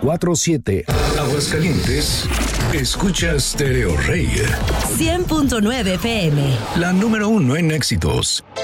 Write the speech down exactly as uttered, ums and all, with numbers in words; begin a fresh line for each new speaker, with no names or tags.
cuatro siete.
Aguascalientes, escucha Stereo Rey.
cien punto nueve F M.
La número uno en éxitos.